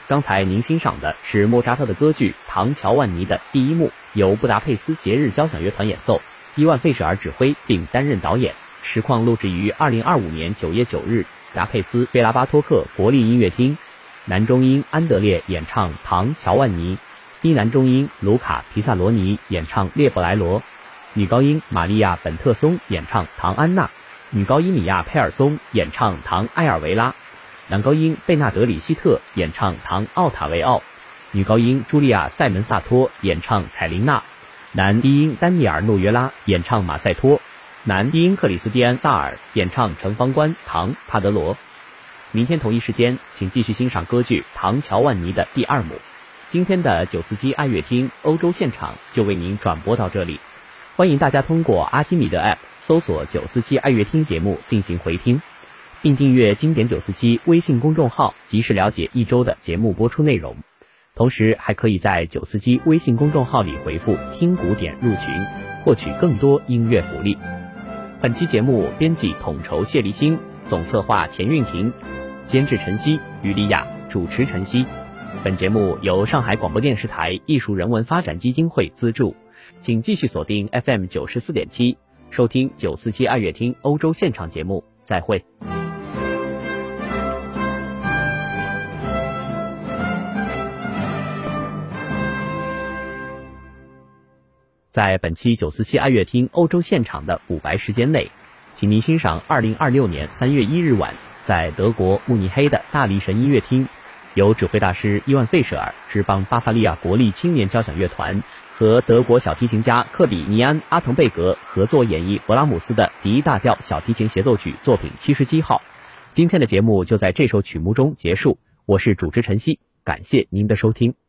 刚才您欣赏的是莫扎特的歌剧《唐乔万尼》的第一幕，由布达佩斯节日交响乐团演奏，伊万费舍尔指挥并担任导演。实况录制于2025年9月9日，布达佩斯贝拉巴托克国立音乐厅。男中音安德烈演唱《唐乔万尼》，低男中音卢卡皮萨罗尼演唱《列伯莱罗》，女高音玛利亚本特松演唱《唐安娜》，女高音米亚佩尔松演唱《唐埃尔维拉》。男高音贝纳德里希特演唱《唐奥塔维奥》，女高音茱莉亚塞门萨托演唱《彩琳娜》，男低音丹尼尔诺约拉演唱《马赛托》，男低音克里斯蒂安萨尔演唱《城方官唐帕德罗》。明天同一时间，请继续欣赏歌剧《唐乔万尼》的第二幕。今天的947爱乐厅欧洲现场就为您转播到这里，欢迎大家通过阿基米德 App 搜索947爱乐厅节目进行回听，并订阅经典947微信公众号，及时了解一周的节目播出内容。同时还可以在947微信公众号里回复听古典入群，获取更多音乐福利。本期节目编辑统筹谢立新，总策划钱运婷，监制陈曦、于丽亚，主持陈曦。本节目由上海广播电视台艺术人文发展基金会资助，请继续锁定 FM 94.7，收听947爱乐厅欧洲现场节目。再会。在本期947爱乐厅欧洲现场的补白时间内，请您欣赏2026年3月1日晚在德国慕尼黑的大力神音乐厅，由指挥大师伊万费舍尔执棒巴伐利亚国立青年交响乐团和德国小提琴家克比尼安·阿滕贝格合作演绎勃拉姆斯的第一大调小提琴协奏曲作品77号。今天的节目就在这首曲目中结束，我是主持陈曦，感谢您的收听。